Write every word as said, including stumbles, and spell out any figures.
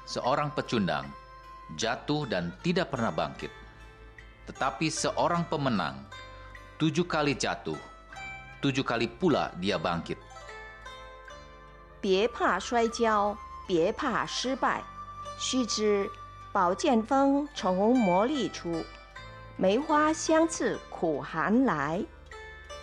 Seorang pecundang jatuh dan tidak pernah bangkit. Tetapi seorang pemenang tujuh kali jatuh, tujuh kali pula dia bangkit. 别怕摔跤，别怕失败，须知宝剑锋从磨砺出，梅花香自苦寒来。